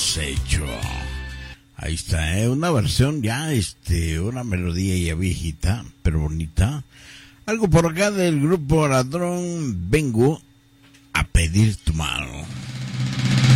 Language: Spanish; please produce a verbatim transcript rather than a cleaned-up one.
hemos hecho. Ahí está, ¿eh? Una versión ya, este, una melodía ya viejita, pero bonita. Algo por acá del grupo Ladrón, vengo a pedir tu mano.